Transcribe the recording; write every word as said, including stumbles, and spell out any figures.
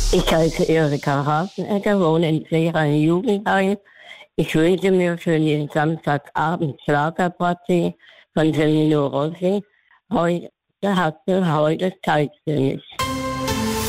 Ich heiße Erika Hasenegger, wohne in Seeheim Jugendheim. Ich wünsche mir für den Samstagabend Schlagerparty von Selino Rossi. Heute hatte heute Zeit für mich.